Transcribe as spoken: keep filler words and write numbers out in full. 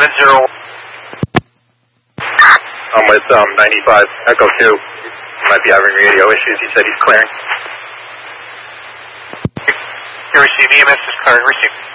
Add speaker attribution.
Speaker 1: seven zero.
Speaker 2: I'm with um, ninety-five, Echo two. Might be having radio issues. He said he's clearing.
Speaker 1: You receive E M S is clearing, receive.